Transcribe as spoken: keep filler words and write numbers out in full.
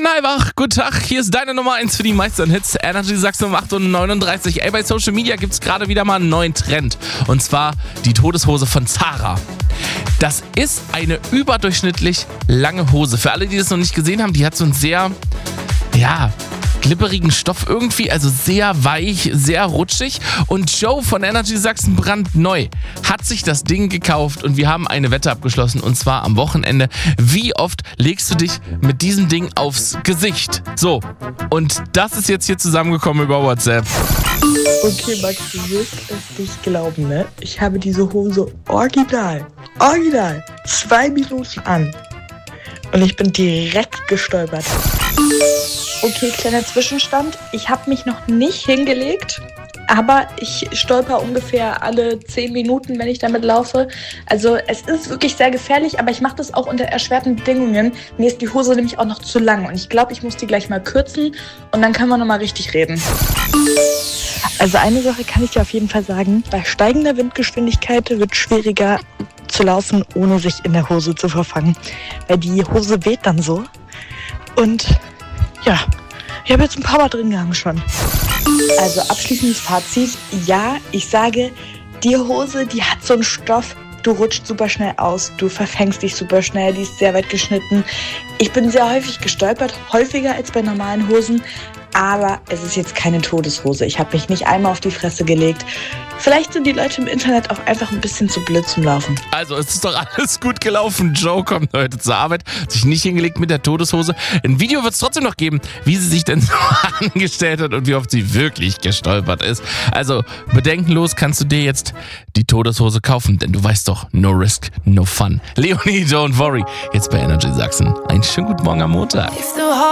Leonie Neibach, guten Tag, hier ist deine Nummer eins für die meisten Hits. Energy Sachsen um acht Uhr neununddreißig. Ey, bei Social Media gibt's gerade wieder mal einen neuen Trend. Und zwar die Todeshose von Zara. Das ist eine überdurchschnittlich lange Hose. Für alle, die das noch nicht gesehen haben, die hat so einen sehr, ja, glibberigen Stoff irgendwie, also sehr weich, sehr rutschig. Und Joe von Energy Sachsen brandneu hat sich das Ding gekauft und wir haben eine Wette abgeschlossen und zwar am Wochenende. Wie oft legst du dich mit diesem Ding aufs Gesicht? So, und das ist jetzt hier zusammengekommen über WhatsApp. Okay, Max, du wirst es nicht glauben, ne? Ich habe diese Hose original, original, zwei Minuten an. Und ich bin direkt gestolpert. Okay, kleiner Zwischenstand. Ich habe mich noch nicht hingelegt, aber ich stolper ungefähr alle zehn Minuten, wenn ich damit laufe. Also es ist wirklich sehr gefährlich, aber ich mache das auch unter erschwerten Bedingungen. Mir ist die Hose nämlich auch noch zu lang und ich glaube, ich muss die gleich mal kürzen und dann können wir nochmal richtig reden. Also eine Sache kann ich dir auf jeden Fall sagen. Bei steigender Windgeschwindigkeit wird es schwieriger zu laufen, ohne sich in der Hose zu verfangen. Weil die Hose weht dann so und ja, ich habe jetzt ein paar Mal drin gehangen schon. Also abschließendes Fazit. Ja, ich sage, die Hose, die hat so einen Stoff, du rutscht super schnell aus, du verfängst dich super schnell, die ist sehr weit geschnitten. Ich bin sehr häufig gestolpert, häufiger als bei normalen Hosen, aber es ist jetzt keine Todeshose. Ich habe mich nicht einmal auf die Fresse gelegt. Vielleicht sind die Leute im Internet auch einfach ein bisschen zu blöd zum Laufen. Also, es ist doch alles gut gelaufen. Joe kommt heute zur Arbeit, hat sich nicht hingelegt mit der Todeshose. Ein Video wird es trotzdem noch geben, wie sie sich denn so angestellt hat und wie oft sie wirklich gestolpert ist. Also, bedenkenlos kannst du dir jetzt die Todeshose kaufen, denn du weißt doch, no risk, no fun. Leonie, don't worry. Jetzt bei Energy Sachsen. Einen schönen guten Morgen am Montag.